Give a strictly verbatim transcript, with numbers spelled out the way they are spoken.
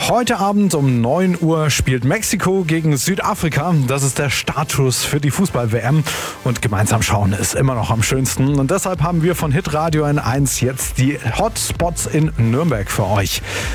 Heute Abend um neun Uhr spielt Mexiko gegen Südafrika. Das ist der Startschuss für die Fußball-W M. Und gemeinsam schauen ist immer noch am schönsten. Und deshalb haben wir von Hitradio N eins jetzt die Hotspots in Nürnberg für euch.